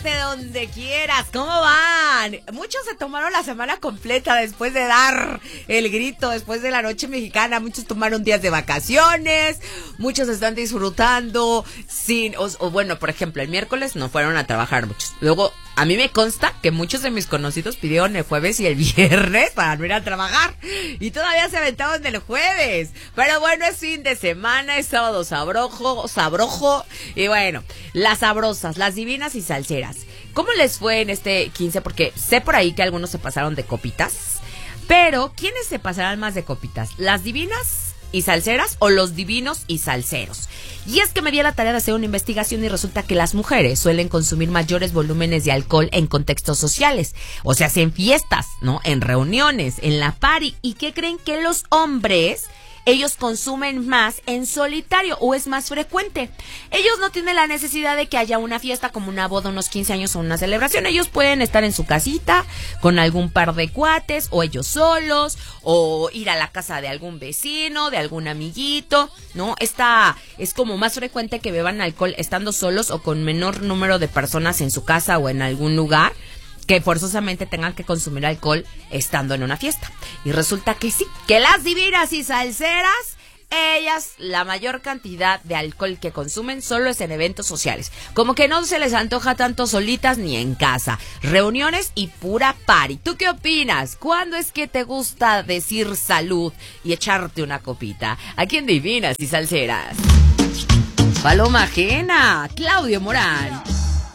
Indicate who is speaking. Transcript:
Speaker 1: Párate donde quieras. ¿Cómo van? Muchos se tomaron la semana completa después de dar el grito, después de la noche mexicana. Muchos tomaron días de vacaciones. Muchos están disfrutando bueno, por ejemplo, el miércoles no fueron a trabajar muchos. Luego, a mí me consta que muchos de mis conocidos pidieron el jueves y el viernes para no ir a trabajar. Y todavía se aventaron del jueves. Pero bueno, es fin de semana, es sábado sabrojo. Y bueno, las sabrosas, las divinas y salseras. ¿Cómo les fue en este 15? Porque sé por ahí que algunos se pasaron de copitas. Pero, ¿quiénes se pasarán más de copitas? ¿Las divinas y salseras o los divinos y salseros? Y es que me di a la tarea de hacer una investigación y resulta que las mujeres suelen consumir mayores volúmenes de alcohol en contextos sociales. O sea, en fiestas, ¿no? En reuniones, en la party. ¿Y qué creen? Que los hombres, ellos consumen más en solitario o es más frecuente. Ellos no tienen la necesidad de que haya una fiesta como una boda, unos 15 años o una celebración. Ellos pueden estar en su casita con algún par de cuates o ellos solos o ir a la casa de algún vecino, de algún amiguito, ¿no? Es como más frecuente que beban alcohol estando solos o con menor número de personas en su casa o en algún lugar, que forzosamente tengan que consumir alcohol estando en una fiesta. Y resulta que sí, que las divinas y salseras, ellas, la mayor cantidad de alcohol que consumen solo es en eventos sociales. Como que no se les antoja tanto solitas ni en casa. Reuniones y pura party. ¿Tú qué opinas? ¿Cuándo es que te gusta decir salud y echarte una copita? Aquí en Divinas y Salseras. Paloma Ajena, Claudio Morán.